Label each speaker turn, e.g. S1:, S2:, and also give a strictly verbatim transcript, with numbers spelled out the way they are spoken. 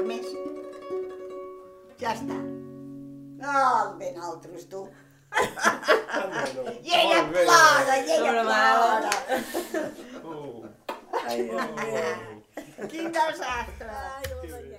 S1: Més. Ja està. Oh, ben altres, tu. I ella plora, i ella plora. Quin desastre.